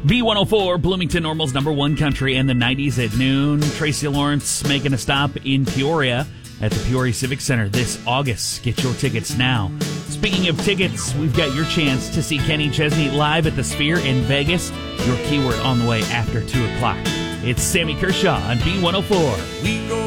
B104, Bloomington Normal's number one country and the 90s at noon. Tracy Lawrence making a stop in Peoria at the Peoria Civic Center this August. Get your tickets now. Speaking of tickets, we've got your chance to see Kenny Chesney live at the Sphere in Vegas. Your keyword on the way after 2 o'clock. It's Sammy Kershaw on B104. We go